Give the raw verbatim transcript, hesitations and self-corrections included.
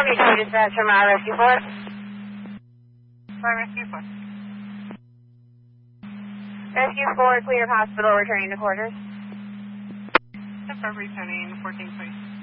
Could you dispatch from our rescue force? My rescue force. Rescue four, Clear Hospital, returning to quarters. That's our returning fourteen, please.